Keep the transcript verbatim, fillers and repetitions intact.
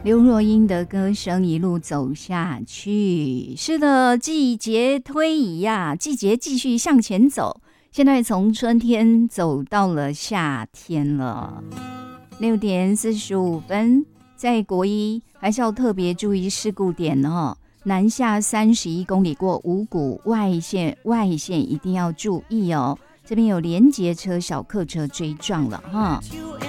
刘若英的歌声一路走下去，是的，季节推移呀、啊，季节继续向前走，现在从春天走到了夏天了。六点四十五分，在国一还是要特别注意事故点哦。南下三十一公里过五股外线，外线一定要注意哦。这边有连结车、小客车追撞了哈。